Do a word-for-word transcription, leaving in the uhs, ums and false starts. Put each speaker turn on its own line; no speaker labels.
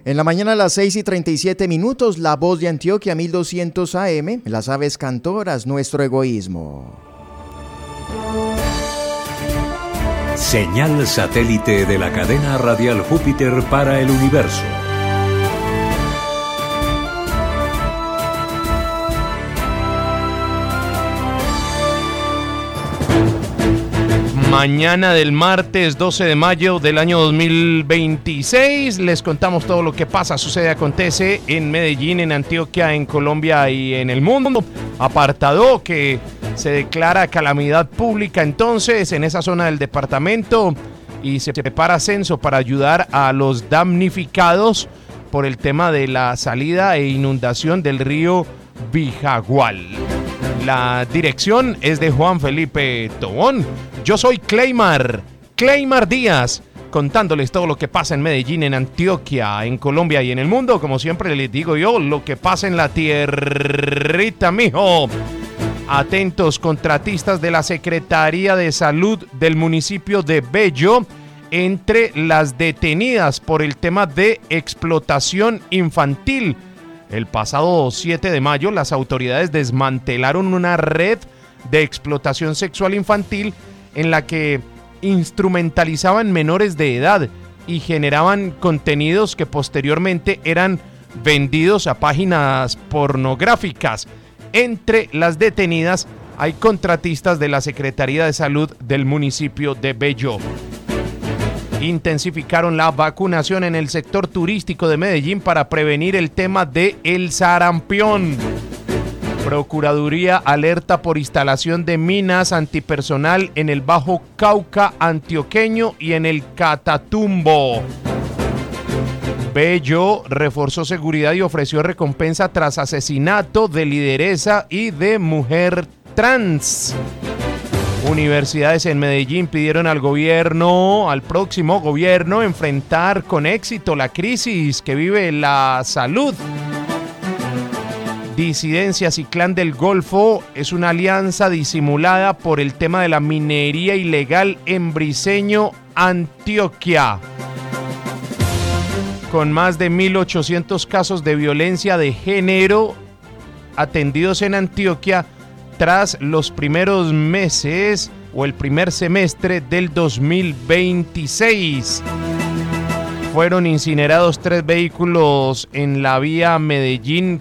En la mañana a las seis y treinta y siete minutos, La Voz de Antioquia mil doscientos A M, Las Aves Cantoras, Nuestro Egoísmo.
Señal satélite de la cadena radial Júpiter para el universo.
Mañana del martes doce de mayo del año dos mil veintiséis les contamos todo lo que pasa, sucede, acontece en Medellín, en Antioquia, en Colombia y en el mundo. Apartado que se declara calamidad pública entonces en esa zona del departamento y se prepara censo para ayudar a los damnificados por el tema de la salida e inundación del río Vijagual. La dirección es de Juan Felipe Tobón. Yo soy Cleymar, Cleymar Díaz, contándoles todo lo que pasa en Medellín, en Antioquia, en Colombia y en el mundo. Como siempre les digo yo, lo que pasa en la tierrita, mijo. Atentos, contratistas de la Secretaría de Salud del municipio de Bello, entre las detenidas por el tema de explotación infantil. El pasado siete de mayo, las autoridades desmantelaron una red de explotación sexual infantil en la que instrumentalizaban menores de edad y generaban contenidos que posteriormente eran vendidos a páginas pornográficas. Entre las detenidas hay contratistas de la Secretaría de Salud del municipio de Bello. Intensificaron la vacunación en el sector turístico de Medellín para prevenir el tema del sarampión. Procuraduría alerta por instalación de minas antipersonal en el Bajo Cauca antioqueño y en el Catatumbo. Bello reforzó seguridad y ofreció recompensa tras asesinato de lideresa y de mujer trans. Universidades en Medellín pidieron al gobierno, al próximo gobierno, enfrentar con éxito la crisis que vive la salud. Disidencias y Clan del Golfo es una alianza disimulada por el tema de la minería ilegal en Briceño, Antioquia. Con más de mil ochocientos casos de violencia de género atendidos en Antioquia tras los primeros meses o el primer semestre del dos mil veintiséis. Fueron incinerados tres vehículos en la vía Medellín